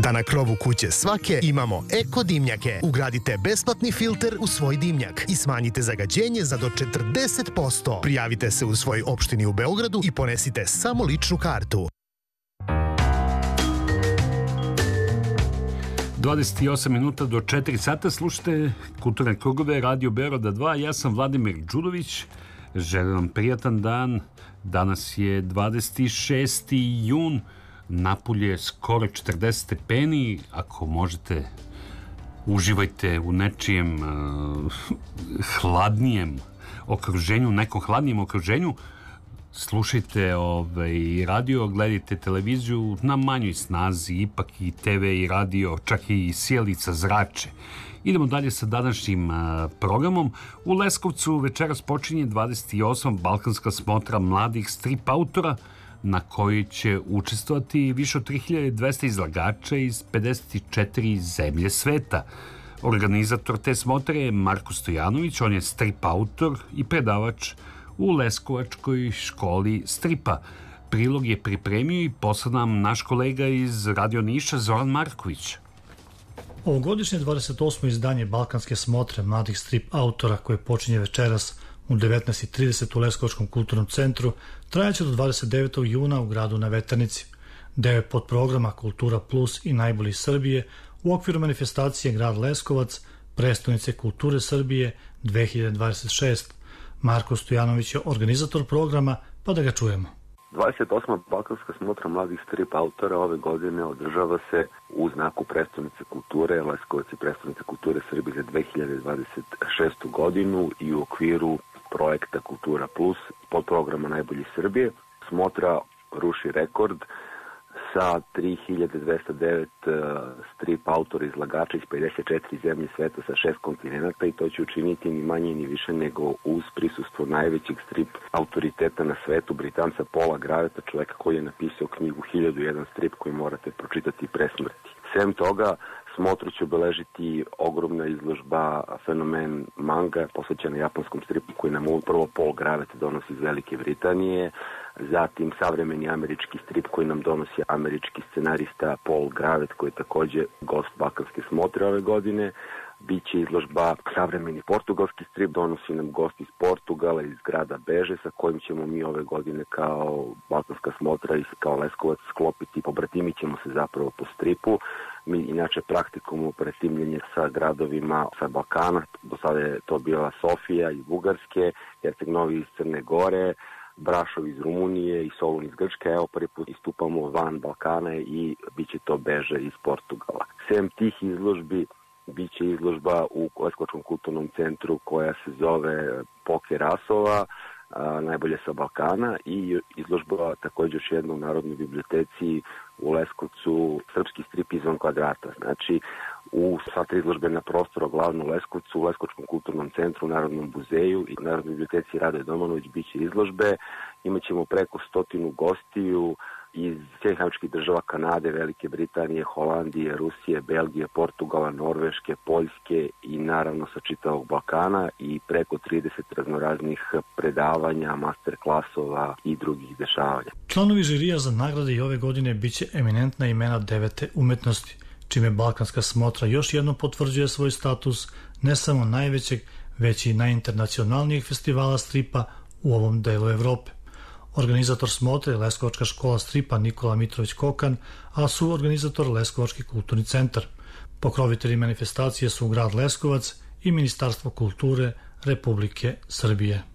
Da na krovu kuće svake imamo eko dimnjake. Ugradite besplatni filter u svoj dimnjak i smanjite zagađenje za do 40%. Prijavite se u svojoj opštini u Beogradu i ponesite samo ličnu kartu. 28 minuta do 4 sata, slušate Kulturne krugove, Radio Beograda 2. Ja sam Vladimir Đurović, želim vam prijatan dan. Danas je 26. jun, napolje je skoro 40 stepeni. Ako možete, uživajte u nečijem hladnijem okruženju, nekom hladnijem okruženju. Slušajte radio, gledajte televiziju na manjoj snazi, ipak i TV i radio, čak i sjelica zrače. Idemo dalje sa današnjim programom. U Leskovcu večeras počinje 28. Balkanska smotra mladih strip autora, na kojoj će učestvovati više od 3200 izlagača iz 54 zemlje sveta. Organizator te smotre je Marko Stojanović, on je strip autor i predavač u Leskovačkoj školi stripa. Prilog je pripremio i poslao nam naš kolega iz Radio Niša, Zoran Marković. Ovogodišnje 28. izdanje Balkanske smotre mladih strip autora, koje počinje večeras u 19:30 u Leskovačkom kulturnom centru, trajaće do 29. juna u gradu na Veternici. Deo je podprograma Kultura Plus i Najbolji Srbije u okviru manifestacije Grad Leskovac, prestonice kulture Srbije 2026. Marko Stojanović je organizator programa, pa da ga čujemo. 28. Balkanska smotra mladih strip autora ove godine održava se u znaku prestonice kulture, Leskovac je prestonica kulture Srbije za 2026. godinu i u okviru projekta Kultura Plus pod programa Najbolji Srbije. Smotra ruši rekord sa 3209 strip autora izlagača iz 54 zemlje sveta sa 6 kontinenta, i to će učiniti ni manje ni više nego uz prisustvo najvećeg strip autoriteta na svetu, Britanca Paula Graveta, čoveka koji je napisao knjigu 1001 strip koji morate pročitati pre smrti. Sem toga, smotru će obeležiti ogromna izložba Fenomen manga, posvećena japanskom stripu koji nam prvo Paul Gravet donosi iz Velike Britanije, zatim savremeni američki strip koji nam donosi američki scenarista Paul Gravet, koji je takođe gost Balkanske smotre ove godine. Biće izložba savremeni portugalski strip, donosi nam gost iz Portugala, iz grada Beže, sa kojim ćemo mi ove godine kao Balkanska smotra i kao Leskovac sklopiti, pobratimit ćemo se zapravo po stripu. Mi inače praktikujemo obratimljenje sa gradovima sa Balkana, do sada je to bila Sofija iz Bugarske, Herceg Novi iz Crne Gore, Brašov iz Rumunije i Solun iz Grčke. Evo prvi put istupamo van Balkana i bit će to Beže iz Portugala. Sem tih izložbi, biće izložba u Leskovačkom kulturnom centru koja se zove Poker rasova, najbolje sa Balkana, i izložba također još jednom u Narodnoj biblioteci u Leskovcu, srpski strip izvan kvadrata. Znači, u sva tri izložbe na prostoru glavno u Leskovcu, u Leskovačkom kulturnom centru, u Narodnom muzeju i u Narodnoj biblioteci Radoje Domanović biće izložbe. Imaćemo preko 100 gostiju iz svih američkih država, Kanade, Velike Britanije, Holandije, Rusije, Belgije, Portugala, Norveške, Poljske i naravno sa čitavog Balkana, i preko 30 raznoraznih predavanja, master klasova i drugih dešavanja. Članovi žirija za nagrade i ove godine biće eminentna imena 9. umetnosti, čime Balkanska smotra još jednom potvrđuje svoj status ne samo najvećeg, već i najinternacionalnijeg festivala stripa u ovom delu Evrope. Organizator smotre je Leskovačka škola stripa Nikola Mitrović Kokan, a suorganizator Leskovački kulturni centar. Pokrovitelji manifestacije su grad Leskovac i Ministarstvo kulture Republike Srbije.